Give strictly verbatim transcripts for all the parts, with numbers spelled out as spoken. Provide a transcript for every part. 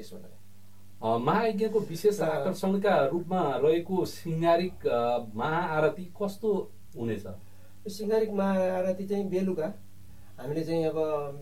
त्यसबाट महायज्ञको विशेष आकर्षणका रूपमा रहेको सिंगारिक महाआरती कस्तो हुनेछ? सिंगारिक महाआरती चाहिँ बेलुका हामीले चाहिँ अब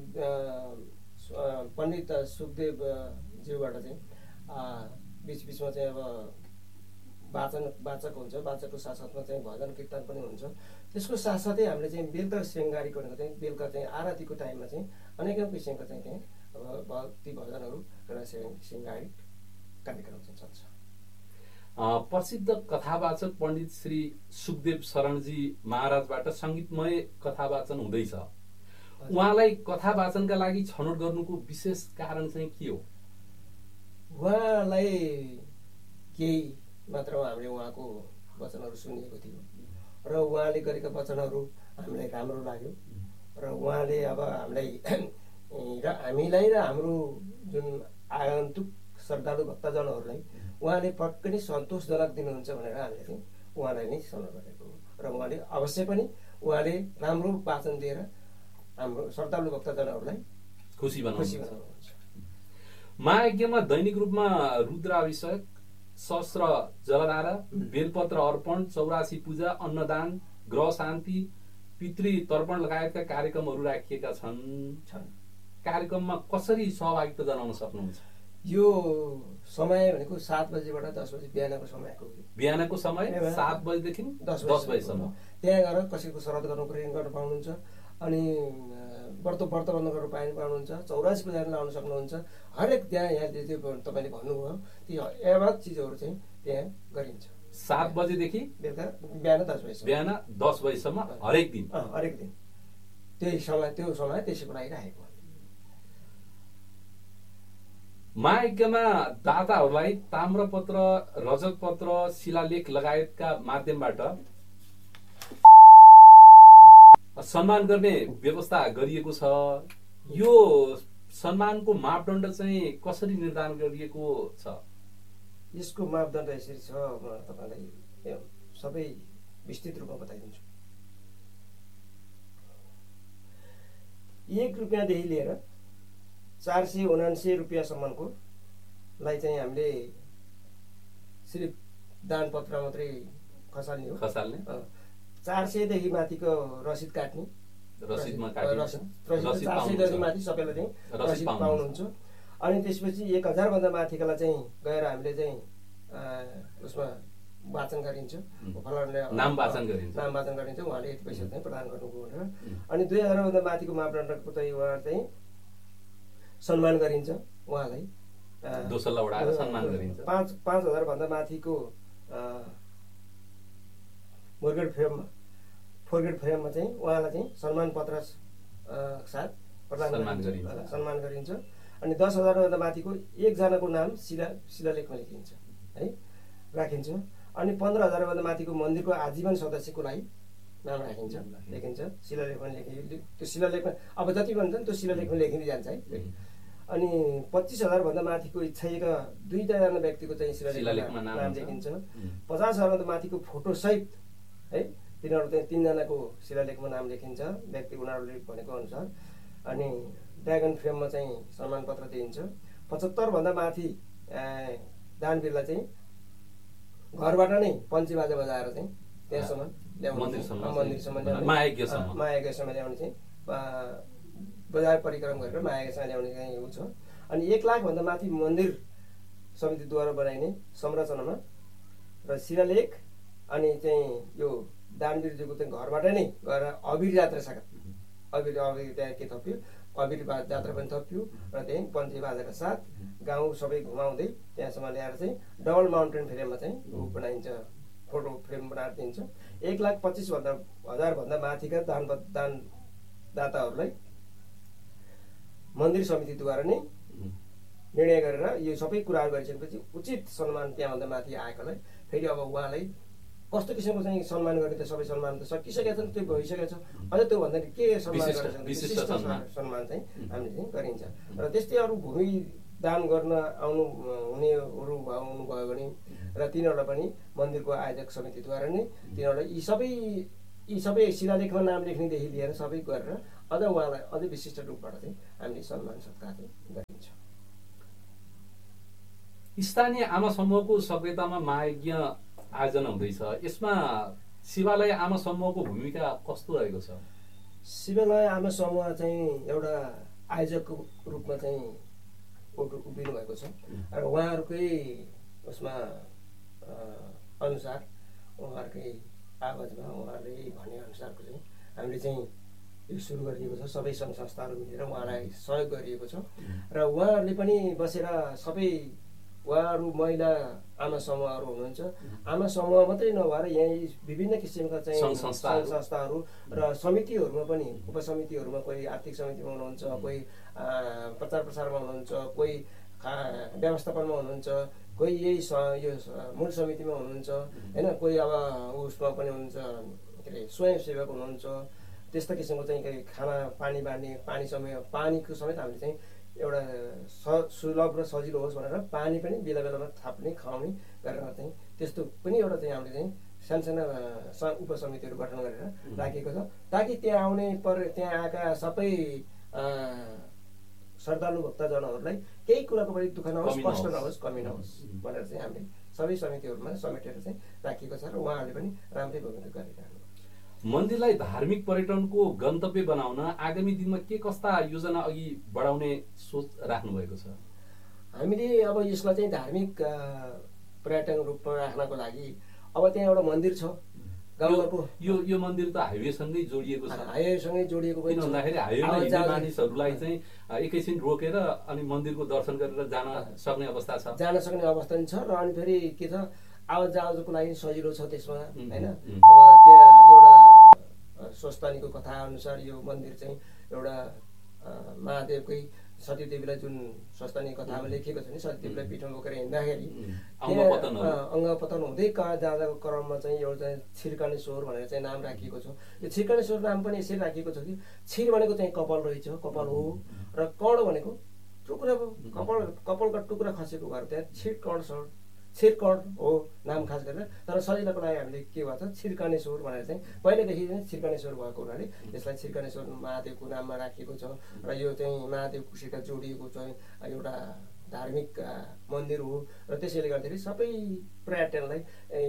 पण्डित सुखदेव ज्यूबाट चाहिँ बिच बिचमा चाहिँ अब वाचन वाचक हुन्छ, वाचकको साथसाथमा चाहिँ भजन कीर्तन पनि हुन्छ। त्यसको साथसाथै हामीले चाहिँ बेलुका सिंगारिक भनेको चाहिँ बेलुका चाहिँ आरतीको टाइममा चाहिँ अनेकौँ किसिमको चाहिँ त्यहाँ अब भक्ति भजनहरू र सिंगारिक कार्यक्रम चाहिँ चल्छ। प्रसिद्ध कथावाचक पण्डित श्री सुखदेव शरणजी महाराजबाट सङ्गीतमय कथावाचन हुँदैछ। उहाँलाई कथावाचनका लागि छनौट गर्नुको विशेष कारण चाहिँ के हो? उहाँलाई केही मात्रामा हामीले उहाँको वचनहरू सुनिएको थियो र उहाँले गरेका वचनहरू हामीलाई राम्रो लाग्यो र उहाँले अब हामीलाई र हामीलाई र हाम्रो जुन आगन्तुक श्रद्धालु भक्तजनहरूलाई उहाँले पक्कै नै सन्तोषजनक दिनुहुन्छ भनेर हामीले चाहिँ उहाँलाई नै छनौट गरेको हो र उहाँले अवश्य पनि उहाँले राम्रो वाचन दिएर हाम्रो श्रद्धालु भक्तजनहरूलाई खुसी खुसी बनाउनुहुन्छ। महायज्ञमा दैनिक रूपमा रुद्राभिषेक, सहस्र जलधारा, बेलपत्र अर्पण, चौरासी पूजा, अन्नदान, ग्रह शान्ति, पितृ तर्पण लगायतका कार्यक्रमहरू राखिएका छन्। कार्यक्रममा कसरी सहभागिता जनाउन सक्नुहुन्छ? यो समय भनेको सात बजेबाट दस बजे बिहानको समयको हो। बिहानको समय सात बजेदेखि दस बजेसम्म त्यहाँ गएर कसैको श्राद्ध गर्नु पर्ने गर्न पाउनुहुन्छ, अनि व्रत व्रत बन्द गर्न पाए पाउनुहुन्छ, चौरासी पूजा लाउन सक्नुहुन्छ। हरेक त्यहाँ यहाँ त्यो तपाईँले भन्नुभयो त्यो एवं चिजहरू चाहिँ त्यहाँ गरिन्छ। सात बजेदेखि बेलुका बिहान दस बजेसम्म बिहान दस बजेसम्म हरेक दिन हरेक दिन त्यही समय त्यो समय त्यसैको लागि राखेको। महायज्ञमा दाताहरूलाई ताम्रपत्र, रजतपत्र, शिलालेख लगायतका माध्यमबाट सम्मान गर्ने व्यवस्था गरिएको छ। यो सम्मानको मापदण्ड चाहिँ कसरी निर्धारण गरिएको छ? यसको मापदण्ड यसरी छ, म तपाईँलाई सबै विस्तृत रूपमा बताइदिन्छु। एक रुपियाँदेखि लिएर चार सय उनासी रुपियाँसम्मको लाई चाहिँ हामीले सिर्फ दान पत्र मात्रै खसाल्ने हो खसाल्ने चार सयदेखि माथिको रसिद काट्ने रसिदमा रसिद चार सयदेखि माथि सबैलाई चाहिँ रसिद पाउनुहुन्छ। अनि त्यसपछि एक हजारभन्दा माथिकोलाई चाहिँ गएर हामीले चाहिँ उसमा वाचन गरिन्छ, नाम वाचन गरिन्छ नाम वाचन गरिन्छ उहाँले यति पैसा चाहिँ प्रदान गर्नुभयो भनेर। अनि दुई हजारभन्दा माथिको मापदण्डको चाहिँ उहाँ चाहिँ सम्मान गरिन्छ, उहाँलाई दोस्रोलाई उडाएर सम्मान गरिन्छ। पाँच पाँच हजारभन्दा माथिको मोर्गेड फ्रेममा फोरगेड फ्रेममा चाहिँ उहाँलाई चाहिँ सम्मान पत्र साथ प्रदान गरिन्छ सम्मान गरिन्छ। अनि दस हजारभन्दा माथिको एकजनाको नाम शिला शिलालेखमा लेखिन्छ है राखिन्छ। अनि पन्ध्र हजारभन्दा माथिको मन्दिरको आजीवन सदस्यको लागि नाम राखिन्छ लेखिन्छ शिलालेखमा लेखि त्यो शिलालेखमा अब जति भन्छ नि त्यो शिलालेखमा लेखिँदै जान्छ है। अनि पच्चिस हजारभन्दा माथिको इच्छाएका दुईजना व्यक्तिको चाहिँ शिलालेखमा नाम लेखिन्छ। पचास हजारभन्दा माथिको फोटोसहित है तिनीहरू चाहिँ तिनजनाको शिलालेखमा नाम लेखिन्छ व्यक्ति उनीहरूले भनेको अनुसार। अनि ड्रागन फ्रेममा चाहिँ सम्मान पत्र दिइन्छ। पचहत्तरभन्दा माथि दानवीरलाई चाहिँ घरबाट नै पञ्ची बाजा बजाएर चाहिँ त्यहाँसम्म ल्याउनु मन्दिरसम्म महायज्ञसम्म ल्याउने चाहिँ बजार परिक्रम गरेर महायज्ञसम्म ल्याउने चाहिँ ऊ छ। अनि एक लाखभन्दा माथि मन्दिर समितिद्वारा बनाइने संरचनामा र शिलालेख अनि चाहिँ यो दानवीरज्यूको चाहिँ घरबाट नै गएर अबिर जात्रा छ अबिर अबिर त्यहाँ के थप्यो अबिर जात्रा पनि थप्यो र त्यही पञ्ची बाजाका साथ गाउँ सबै घुमाउँदै त्यहाँसम्म ल्याएर चाहिँ डबल माउन्टेन फ्रेममा चाहिँ बनाइन्छ फोटो फ्रेम बनाएर दिन्छ। एक लाख पच्चिस भन्दा हजारभन्दा माथिका दान दानदाताहरूलाई मन्दिर समितिद्वारा नै निर्णय गरेर यो सबै कुराहरू गरिसकेपछि उचित सम्मान त्यहाँभन्दा माथि आएकोलाई फेरि अब उहाँलाई कस्तो किसिमको चाहिँ सम्मान गर्ने त सबै सम्मान त सकिसकेको छ नि त्यो भइसकेको छ। अझ त्योभन्दा के सम्मान गरेर विशिष्ट सम्मान चाहिँ हामीले चाहिँ गरिन्छ। र त्यस्तै अरू भूमि दान गर्न आउनु हुनेहरू आउनुभयो भने र तिनीहरूलाई पनि मन्दिरको आयोजक समितिद्वारा नै तिनीहरूलाई यी सबै यी सबै शिलालेखमा नाम लेख्नेदेखि लिएर सबै गरेर अझ उहाँलाई अझै विशिष्ट रूपबाट चाहिँ हामीले सम्मान सत्कार चाहिँ गरिन्छ। स्थानीय आमा समूहको सक्रियतामा महायज्ञ आयोजना हुँदैछ, यसमा शिवालय आमा समूहको भूमिका कस्तो रहेको छ? शिवालय आमा समूह चाहिँ एउटा आयोजकको रूपमा चाहिँ उभिनु भएको छ र उहाँहरूकै उसमा अनुसार उहाँहरूकै आवाजमा उहाँहरूले भनेअनुसारको चाहिँ हामीले चाहिँ यो सुरु गरिएको छ। सबै सङ्घ संस्थाहरू मिलेर उहाँलाई सहयोग गरिएको छ र उहाँहरूले पनि बसेर सबै उहाँहरू महिला आमा समूहहरू हुनुहुन्छ। आमा समूह मात्रै नभएर यहीँ विभिन्न किसिमका चाहिँ सङ्घ संस्थाहरू र समितिहरूमा पनि उपसमितिहरूमा कोही आर्थिक समितिमा हुनुहुन्छ, कोही प्रचार प्रसारमा हुनुहुन्छ, कोही व्यवस्थापनमा हुनुहुन्छ, कोही यही यो मूल समितिमा हुनुहुन्छ होइन, कोही अब उसमा पनि हुनुहुन्छ के अरे स्वयंसेवक हुनुहुन्छ। त्यस्ता किसिमको चाहिँ खाना पानी बाँड्ने पानी समय पानीको समेत हामीले चाहिँ एउटा स सुलभ र सजिलो होस् भनेर पानी पनि बेला बेलामा थाप्ने खुवाउने गरेर चाहिँ त्यस्तो पनि एउटा चाहिँ हामीले चाहिँ सानसाना उपसमितिहरू गठन गरेर राखेको छ, ताकि त्यहाँ आउने पर त्यहाँ आएका सबै श्रद्धालु भक्तजनहरूलाई केही कुराको पनि दुःख नहोस्, कष्ट नहोस्, कमी नहोस् भनेर चाहिँ हामीले सबै समितिहरूमा समेटेर चाहिँ राखेको छ र उहाँहरूले पनि राम्रै भूमिका गरिरहनु। मन्दिरलाई धार्मिक पर्यटनको गन्तव्य बनाउन आगामी दिनमा के कस्ता योजना अघि बढाउने सोच राख्नु भएको छ? हामीले अब यसलाई चाहिँ धार्मिक पर्यटन रूपमा राख्नको लागि अब त्यहाँ एउटा मन्दिर छ गाउँघरको। यो यो मन्दिर त हाइवेसँगै जोडिएको छ। हाइवेसँगै जोडिएको पनि छ भन्दाखेरि हाइवेमा हिँड्ने मानिसहरूलाई चाहिँ एकैछिन रोकेर अनि मन्दिरको दर्शन गरेर जान सक्ने अवस्था छ, जान सक्ने अवस्था पनि छ र अनि फेरि के छ आवाज जावजको लागि सजिलो छ त्यसमा होइन। अब त्यहाँ एउटा स्वस्तानीको कथा अनुसार यो मन्दिर चाहिँ एउटा महादेवकै सतीदेवीलाई जुन स्वस्तानी कथामा लेखिएको छ नि, सतीदेवीलाई पिठमा बोकेर हिँड्दाखेरि अङ्गपतन हुँदै कहाँ जाँदाको क्रममा चाहिँ एउटा चाहिँ छिर्कानेश्वर भनेर चाहिँ नाम राखिएको छ। यो छिर्कानेश्वर नाम पनि यसरी राखिएको छ कि छिर भनेको चाहिँ कपाल रहेछ, कपाल हो, र कर्ण भनेको टुक्रा कपाल कपालका टुक्रा खसेको घर त्यहाँ छिर्कण छ, छिर्कण हो नाम खास गरेर। तर सजिलोको लागि हामीले के भन्छ छिर्कानेश्वर भनेर चाहिँ पहिल्यैदेखि चाहिँ छिर्कानेश्वर भएको हुनाले यसलाई छिर्कानेश्वर महादेवको नाममा राखिएको छ र यो चाहिँ महादेवसित जोडिएको चाहिँ एउटा धार्मिक मन्दिर हो र त्यसैले गर्दाखेरि सबै पर्यटनलाई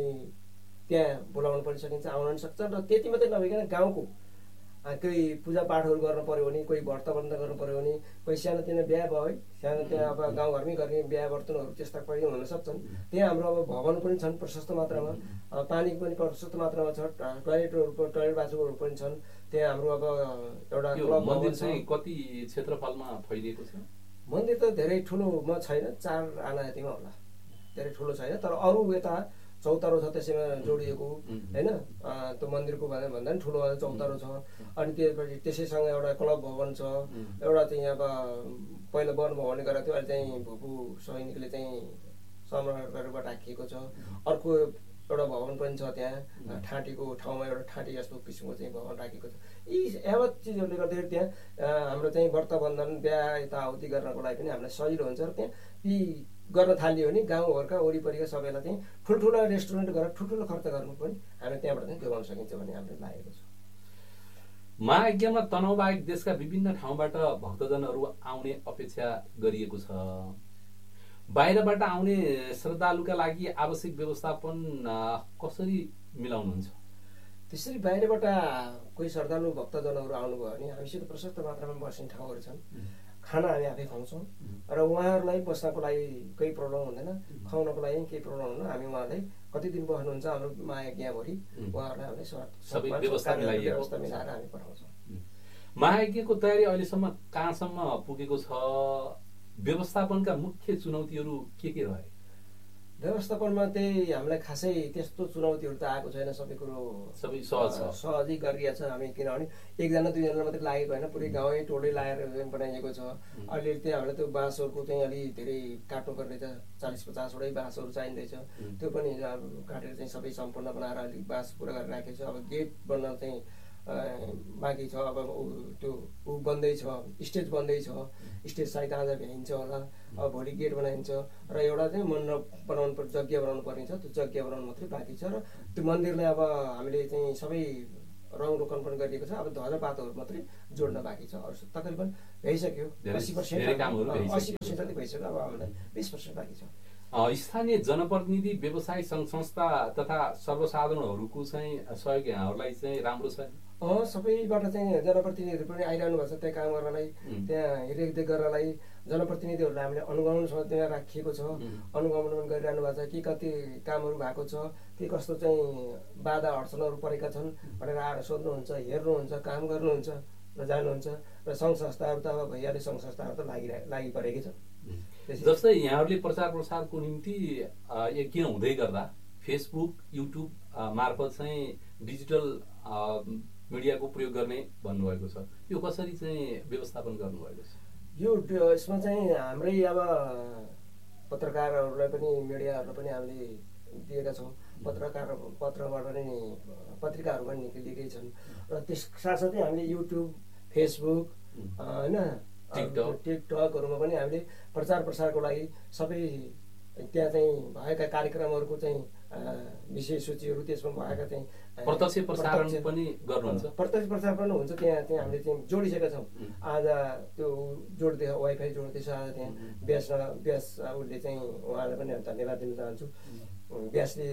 त्यहाँ बोलाउनु पनि सकिन्छ, आउन पनि सक्छ। र त्यति मात्रै नभइकन गाउँको कोही पूजापाठहरू गर्नु पऱ्यो भने, कोही व्रतबन्ध गर्नु पऱ्यो भने, कोही सानोतिनो बिहा भयो है, सानो त्यहाँ अब गाउँघरमै गर्ने बिहा वर्तनहरू त्यस्ता पनि हुन सक्छन्। त्यहाँ हाम्रो अब भवन पनि छन् प्रशस्त मात्रामा, पानी पनि प्रशस्त मात्रामा छ, टोयलेटहरू टोयलेट बाथरुमहरू पनि छन्। त्यहाँ हाम्रो अब एउटा मन्दिर चाहिँ कति क्षेत्रफलमा फैलिएको छ? मन्दिर त धेरै ठुलोमा छैन, चार आना यतिमा होला, धेरै ठुलो छैन। तर अरू यता चौतारो छ त्यसैमा जोडिएको होइन, त्यो मन्दिरको भन्दा भन्दा पनि ठुलो चौतारो छ। अनि त्यसपछि त्यसैसँग एउटा क्लब भवन छ, एउटा चाहिँ अब पहिला वन भवनले गरेको थियो, अहिले चाहिँ भुपू सैनिकले चाहिँ संरक्षण गरेर राखिएको छ। अर्को एउटा भवन पनि छ त्यहाँ ठाँटीको ठाउँमा, एउटा ठाँटी जस्तो किसिमको चाहिँ भवन राखेको छ। यी यावत चिजहरूले गर्दाखेरि त्यहाँ हाम्रो चाहिँ व्रतबन्धन बिहा यताउति गर्नको लागि पनि हामीलाई सजिलो हुन्छ। र त्यहाँ यी गर्न थालियो भने गाउँघरका वरिपरिका सबैलाई चाहिँ ठुल्ठुलो रेस्टुरेन्ट गरेर ठुल्ठुलो खर्च गर्नु पनि हामी त्यहाँबाट चाहिँ जोगाउन सकिन्छ भन्ने हामीलाई लागेको छ। महायज्ञमा तनहुबाहेक देशका विभिन्न ठाउँबाट भक्तजनहरू आउने अपेक्षा गरिएको छ। बाहिरबाट आउने श्रद्धालुका लागि आवश्यक व्यवस्थापन कसरी मिलाउनुहुन्छ? त्यसरी बाहिरबाट कोही श्रद्धालु भक्तजनहरू आउनुभयो भने हामीसित प्रशस्त मात्रामा बस्ने ठाउँहरू छन्, खाना हामी आफै खुवाउँछौँ र उहाँहरूलाई बस्नको लागि केही प्रब्लम हुँदैन, खुवाउनको लागि केही प्रब्लम हुँदैन। हामी उहाँलाई कति दिन बस्नुहुन्छ हाम्रो महायज्ञभरि उहाँहरूलाई हामीले सबै व्यवस्था मिलाएर हामी पठाउँछौँ। महायज्ञको तयारी अहिलेसम्म कहाँसम्म पुगेको छ? व्यवस्थापनका मुख्य चुनौतीहरू के के रहे? व्यवस्थापनमा त्यही हामीलाई खासै त्यस्तो चुनौतीहरू त आएको छैन, सबै कुरो सबै सहज छ, सहजै गरिरहेछ हामी। किनभने एकजना दुईजना मात्रै लागेको होइन, पुरै गाउँै टोलै लगाएर बनाइएको छ। अलिअलि त्यहाँ हामीलाई त्यो बाँसहरूको चाहिँ अलि धेरै काट्नुपर्ने छ, चालिस पचासवटै बाँसहरू चाहिँदैछ, त्यो पनि काटेर चाहिँ सबै सम्पूर्ण बनाएर अलिक बाँस पुरा गरेर राखेको छ। अब गेट बन्न चाहिँ बाँकी छ, अब त्यो ऊ बन्दैछ, स्टेज बन्दैछ, स्टेज सायद आज भ्याइन्छ होला, अब भोलि गेट बनाइन्छ र एउटा चाहिँ मण्डप बनाउनु पर्छ, यज्ञ बनाउनु पर्ने छ, त्यो यज्ञ बनाउनु मात्रै बाँकी छ। र त्यो मन्दिरलाई अब हामीले चाहिँ सबै रङ रोकन पनि गरिएको छ, अब ध्वजा पातहरू मात्रै जोड्न बाँकी छ। अरू तकरिबन भइसक्यो, अस्सी पर्सेन्ट अस्सी पर्सेन्ट जति भइसक्यो, अब हामीलाई बिस पर्सेन्ट बाँकी छ। स्थानीय जनप्रतिनिधि, व्यवसाय सङ्घ संस्था तथा सर्वसाधारणहरूको चाहिँ सहयोग यहाँहरूलाई चाहिँ राम्रो छ? अँ सबैबाट चाहिँ जनप्रतिनिधिहरू पनि आइरहनु भएको छ त्यहाँ काम गर्नलाई, त्यहाँ हेरदेख गर्नलाई। जनप्रतिनिधिहरूलाई हामीले अनुगमनसँग त्यहाँ राखिएको छ, अनुगमन पनि गरिरहनु भएको छ। के कति कामहरू भएको छ, के कस्तो चाहिँ बाधा अडचनहरू परेका छन् भनेर आएर सोध्नुहुन्छ, हेर्नुहुन्छ, काम गर्नुहुन्छ र जानुहुन्छ। र सङ्घ संस्थाहरू त अब भइहाल्यो, सङ्घ संस्थाहरू त लागि लागि परेकै छ। जस्तै यहाँहरूले प्रचार प्रसारको निम्ति यज्ञ हुँदै गर्दा फेसबुक, युट्युब मार्फत चाहिँ डिजिटल मिडियाको प्रयोग गर्ने भन्नुभएको छ, यो कसरी चाहिँ व्यवस्थापन गर्नुभएको छ? यो यसमा चाहिँ हाम्रै अब पत्रकारहरूलाई पनि, मिडियाहरूलाई पनि हामीले दिएका छौँ। पत्रकार पत्रबाट पनि पत्रिकाहरू पनि निक्लिएकै छन्। र त्यस साथसाथै हामीले युट्युब, फेसबुक होइन, टिकटक टिकटकहरूमा पनि हामीले प्रचार प्रसारको लागि सबै त्यहाँ चाहिँ भएका कार्यक्रमहरूको चाहिँ विषय सूचीहरू, त्यसमा भएका चाहिँ प्रत्यक्ष प्रसारण पनि गर्नुहुन्छ? प्रत्यक्ष प्रसारण पनि हुन्छ। त्यहाँ त्यहाँ हामीले चाहिँ जोडिसकेका छौँ। आज त्यो जोड्दै वाइफाई जोड्दैछ, आज त्यहाँ ब्यास ब्यास उसले चाहिँ उहाँलाई पनि धन्यवाद दिन चाहन्छु। ब्यासले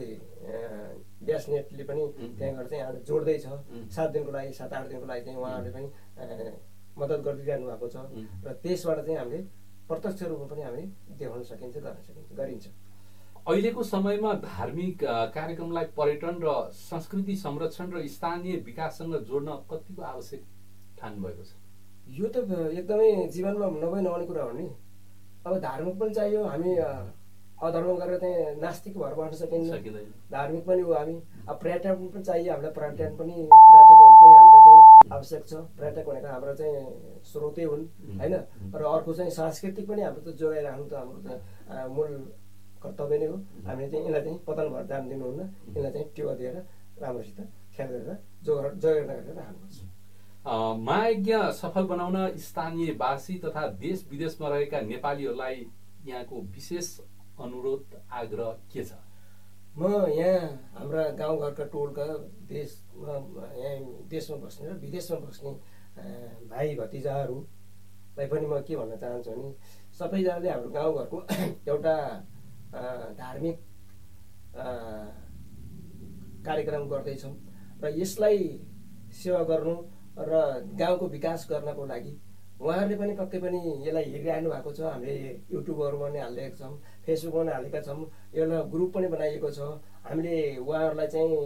ब्यास नेटले पनि त्यहाँबाट चाहिँ आज जोड्दैछ। सात दिनको लागि, सात आठ दिनको लागि चाहिँ उहाँहरूले पनि मद्दत गरिदिइरहनु भएको छ। र त्यसबाट चाहिँ हामीले प्रत्यक्ष रूपमा पनि हामीले देखाउन सकिन्छ, गर्न सकिन्छ, गरिन्छ। अहिलेको समयमा धार्मिक कार्यक्रमलाई पर्यटन र संस्कृति संरक्षण र स्थानीय विकाससँग जोड्न कतिको आवश्यक ठान्नु भएको छ? यो त एकदमै जीवनमा नभई नहुने कुरा हो नि। अब धार्मिक पनि चाहियो, हामी अधर्म गरेर चाहिँ नास्तिक भएर बस्न सकिँदैन। धार्मिक पनि हो हामी। अब पर्यटन पनि चाहियो हामीलाई, पर्यटन पनि पर्यटकहरू पनि हामीलाई चाहिँ आवश्यक छ। पर्यटक भनेको हाम्रो चाहिँ स्रोतै हुन् होइन। र अर्को चाहिँ सांस्कृतिक पनि हाम्रो त जोगाइराख्नु त हाम्रो चाहिँ मूल कर्तव्य नै हो। हामीले चाहिँ यसलाई चाहिँ पतन भएर जान दिनुहुन्न, यसलाई चाहिँ टेवा दिएर राम्रोसित ख्याल गरेर जोगाएर जोगाएर गरेर राख्नुपर्छ। महायज्ञ सफल बनाउन स्थानीयवासी तथा देश विदेशमा रहेका नेपालीहरूलाई यहाँको विशेष अनुरोध, आग्रह के छ? म यहाँ हाम्रा गाउँघरका टोलका देशमा यहाँ देशमा बस्ने र विदेशमा बस्ने भाइ भतिजाहरूलाई पनि म के भन्न चाहन्छु भने, सबैजनाले हाम्रो गाउँघरको एउटा धार्मिक कार्यक्रम गर्दैछौँ र यसलाई सेवा गर्नु र गाउँको विकास गर्नको लागि उहाँहरूले पनि पक्कै पनि यसलाई हेरिरहनु भएको छ। हामीले युट्युबहरूमा पनि हालिरहेका छौँ, फेसबुकमा पनि हालेका छौँ, एउटा ग्रुप पनि बनाइएको छ। हामीले उहाँहरूलाई चाहिँ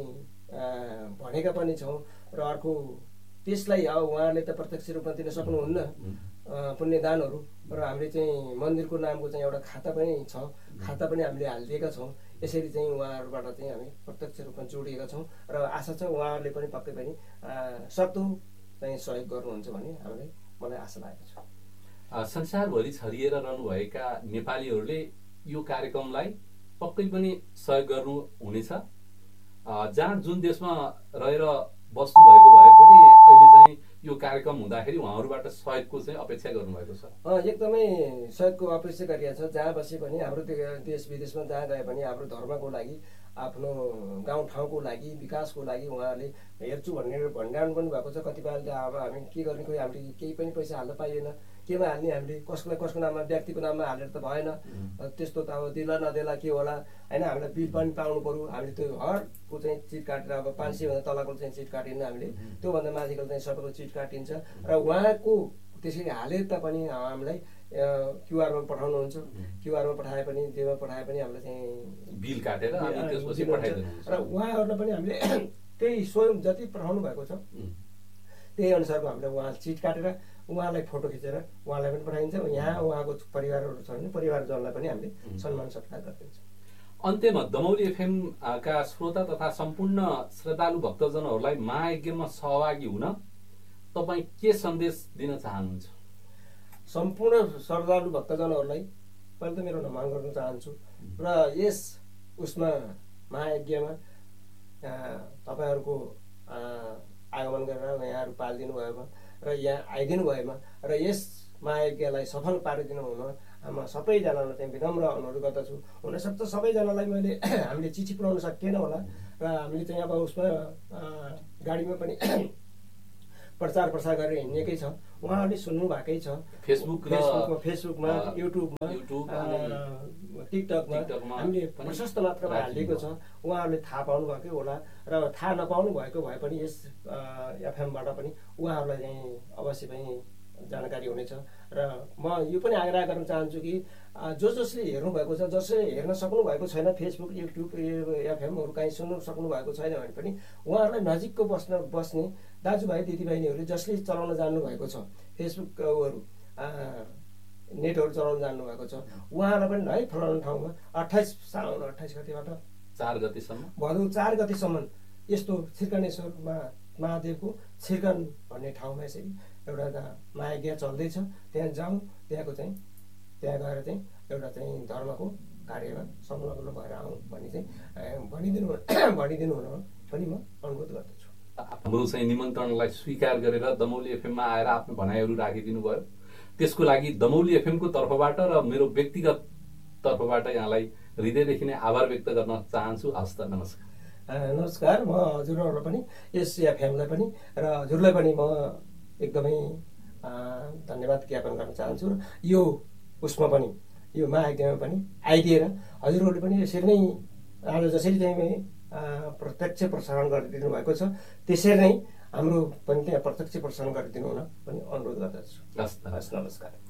भनेका पनि छौँ। र अर्को त्यसलाई अब उहाँहरूले त प्रत्यक्ष रूपमा दिन सक्नुहुन्न पुण्यदानहरू, र हामीले चाहिँ मन्दिरको नामको चाहिँ एउटा खाता पनि छ, खाता पनि हामीले हालिदिएका छौँ। यसरी चाहिँ उहाँहरूबाट चाहिँ हामी प्रत्यक्ष रूपमा जोडिएका छौँ र आशा छ उहाँहरूले पनि पक्कै पनि सक्दो चाहिँ सहयोग गर्नुहुन्छ भन्ने हामीलाई मलाई आशा लागेको छ। संसारभरि छरिएर रहनुभएका नेपालीहरूले यो कार्यक्रमलाई पक्कै पनि सहयोग गर्नु हुनेछ। जहाँ जुन देशमा रहेर बस्नुभएको भए पनि अहिले चाहिँ यो कार्यक्रम हुँदाखेरि उहाँहरूबाट सहयोगको चाहिँ अपेक्षा गर्नुभएको छ? एकदमै सहयोगको अपेक्षा गरिएको छ। जहाँ बसे पनि हाम्रो देश विदेशमा जहाँ गए पनि हाम्रो धर्मको लागि, आफ्नो गाउँठाउँको लागि, विकासको लागि उहाँहरूले हेर्छु भनेर भण्डारण पनि भएको छ। कतिपयले अब हामी के गर्ने, कोही हामीले केही पनि पैसा हाल्न पाइएन, केमा हाल्ने, हामीले कसको कसको नाममा, व्यक्तिको नाममा हालेर त भएन। त्यस्तो त अब दिला नदेला के होला होइन। हामीलाई बिल पनि पाउनु पऱ्यो। हामीले त्यो हरको चाहिँ चिट काटेर, अब पाँच सयभन्दा तलको चाहिँ चिट काटिन्न हामीले, त्योभन्दा माथिको चाहिँ सबैको चिट काटिन्छ। र उहाँको त्यसरी हालेर त पनि हामीलाई क्युआरमा पठाउनुहुन्छ। क्युआरमा पठाए पनि, जेमा पठाए पनि हामीलाई चाहिँ बिल काटेर त्यसपछि पठाइदिनुहुन्छ। र उहाँहरूलाई पनि हामीले त्यही स्वयं जति पठाउनु भएको छ त्यही अनुसारको हामीले उहाँ चिट काटेर उहाँलाई फोटो खिचेर उहाँलाई पनि पठाइन्छ। यहाँ उहाँको परिवारहरू छ भने परिवारजनलाई पनि हामीले सम्मान सत्कार गरिदिन्छौँ। अन्त्यमा दमौली एफएम का श्रोता तथा सम्पूर्ण श्रद्धालु भक्तजनहरूलाई महायज्ञमा सहभागी हुन तपाईँ के सन्देश दिन चाहनुहुन्छ? सम्पूर्ण श्रद्धालु भक्तजनहरूलाई पहिला त मेरो नमन गर्न चाहन्छु। र यस उसमा महायज्ञमा तपाईँहरूको आगमन गरेर यहाँहरू पालिदिनु भएमा र यहाँ आइदिनु भएमा र यस महायज्ञलाई सफल पारिदिनु हुन म सबैजनालाई चाहिँ विनम्र अनुरोध गर्दछु। हुनसक्छ सबैजनालाई मैले हामीले चिठी पुऱ्याउन सकिएन होला र हामीले चाहिँ अब उसमा गाडीमा पनि प्रचार प्रसार गरेर हिँडेकै छ। उहाँहरूले सुन्नु भएकै छ फेसबुक र फेसबुकमा फेसबुकमा युट्युबमा युट्युब टिकटकमा हामीले प्रशस्त मात्रामा हालिएको छ। उहाँहरूले थाहा पाउनु भएकै होला र थाहा नपाउनु भएको भए पनि यस एफएमबाट पनि उहाँहरूलाई चाहिँ अवश्य पनि जानकारी हुनेछ। र म यो पनि आग्रह गर्न चाहन्छु कि जो जसले हेर्नु भएको छ, जसले हेर्न सक्नु भएको छैन फेसबुक युट्युब एफएमहरू कहीँ सुन्नु सक्नु भएको छैन भने पनि उहाँहरूलाई नजिकको बस्न बस्ने दाजुभाइ दिदीबहिनीहरूले जसले चलाउन जान्नु भएको छ फेसबुकहरू नेटहरू चलाउन जान्नु भएको छ उहाँहरूलाई पनि है फलाउने ठाउँमा अट्ठाइस साउन अट्ठाइस गतिबाट चार गतिसम्म भदौ चार गतिसम्म यस्तो छिर्कनेश्वरमा महादेवको छिर्कन भन्ने ठाउँमा यसरी एउटा महायज्ञ चल्दैछ। त्यहाँ जाउँ, त्यहाँको चाहिँ त्यहाँ गएर चाहिँ एउटा चाहिँ धर्मको कार्यमा संलग्न भएर आउँ भन्ने चाहिँ भनिदिनु भनिदिनु हुन पनि म अनुरोध गर्दछु। हाम्रो चाहिँ निमन्त्रणलाई स्वीकार गरेर दमौली एफएममा आएर आफ्नो भनाइहरू राखिदिनु भयो, त्यसको लागि दमौली एफएमको तर्फबाट र मेरो व्यक्तिगत तर्फबाट यहाँलाई हृदयदेखि नै आभार व्यक्त गर्न चाहन्छु। हस् त, नमस्कार। नमस्कार। म हजुरहरूलाई पनि यस एफएमलाई पनि र हजुरलाई पनि म एकदमै धन्यवाद ज्ञापन गर्न चाहन्छु। र यो उसमा पनि यो महायज्ञमा पनि आइदिएर हजुरहरूले पनि यसरी नै आज जसरी चाहिँ प्रत्यक्ष प्रसारण गरिदिनु भएको छ त्यसरी नै हाम्रो पनि त्यहाँ प्रत्यक्ष प्रसारण गरिदिनु हुन पनि अनुरोध गर्दछु। हस्, नमस्कार।